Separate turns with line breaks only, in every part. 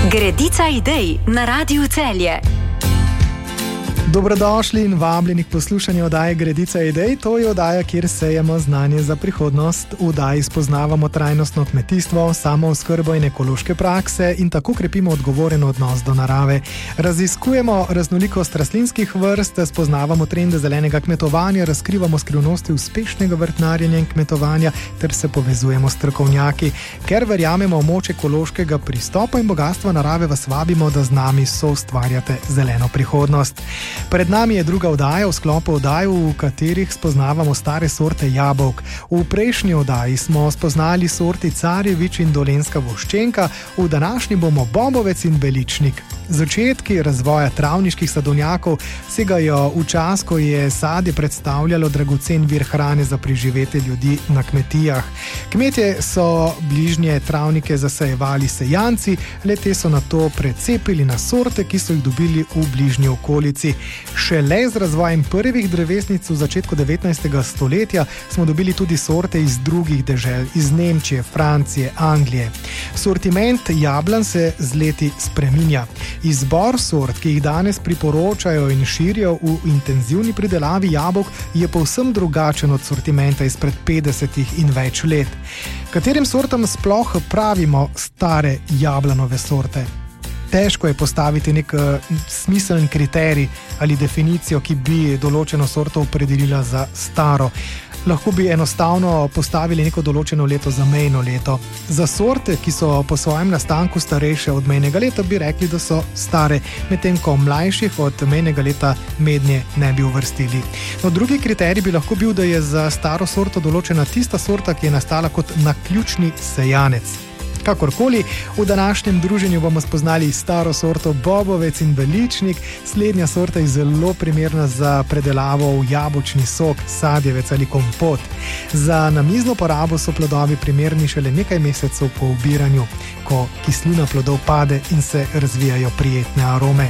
Gredica idej na Radiu Celje.
Dobrodošli in vabljeni k poslušanju oddaje Gredica idej. To je oddaja, kjer sejemo znanje za prihodnost. V oddaji spoznavamo trajnostno kmetijstvo, samooskrbo in ekološke prakse in tako krepimo odgovoren odnos do narave. Raziskujemo raznolikost rastlinskih vrst, spoznavamo trende zelenega kmetovanja, razkrivamo skrivnosti uspešnega vrtnarjenja in kmetovanja ter se povezujemo s strokovnjaki. Ker verjamemo v moč ekološkega pristopa in bogatstva narave, vas vabimo, da z nami soustvarjate zeleno prihodnost. Pred nami je druga oddaja v sklopu oddaj, v katerih spoznavamo stare sorte jabolk. V prejšnji oddaji smo spoznali sorti Carjevič in Dolenjska voščenka, v današnji bomo Bobovec in Beličnik. Začetki razvoja travniških sadovnjakov segajo v čas, ko je sadje predstavljalo dragocen vir hrane za preživetje ljudi na kmetijah. Kmetje so bližnje travnike zasejevali sejanci, le-te so nato precepili na sorte, ki so jih dobili v bližnji okolici. Šele z razvojem prvih drevesnic v začetku 19. stoletja smo dobili tudi sorte iz drugih dežel, iz Nemčije, Francije, Anglije. Sortiment jablan se z leti spreminja. Izbor sort, ki jih danes priporočajo in širijo v intenzivni pridelavi jabolk, je povsem drugačen od sortimenta izpred 50 in več let. Katerim sortam sploh pravimo stare jablanove sorte? Težko je postaviti nek smiseln kriterij ali definicijo, ki bi določeno sorto opredelila za staro. Lahko bi enostavno postavili neko določeno leto za mejno leto. Za sorte, ki so po svojem nastanku starejše od mejnega leta, bi rekli, da so stare, medtem ko mlajših od mejnega leta mednje ne bi uvrstili. No, drugi kriterij bi lahko bil, da je za staro sorto določena tista sorta, ki je nastala kot naključni sejanec. Kakorkoli, v današnjem druženju bomo spoznali staro sorto Bobovec in Beličnik. Slednja sorta je zelo primerna za predelavo v jabolčni sok, sadjevec ali kompot. Za namizno porabo so plodovi primerni šele nekaj mesecev po obiranju, ko kislina plodov pade in se razvijajo prijetne arome.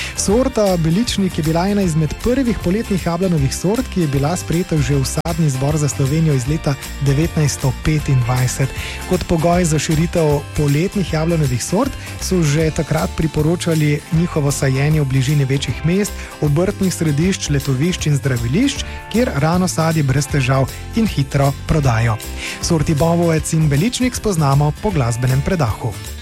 Sorta Beličnik je bila ena izmed prvih poletnih jablanovih sort, ki je bila sprejeta že v sadni zbor za Slovenijo iz leta 1925. Kot pogoj za širitev poletnih jablanovih sort so že takrat priporočali njihovo sajenje v bližini večjih mest, obrtnih središč, letovišč in zdravilišč, kjer rano sadje brez težav in hitro prodajo. Sorti Bobovec in Beličnik spoznamo po glasbenem predahu.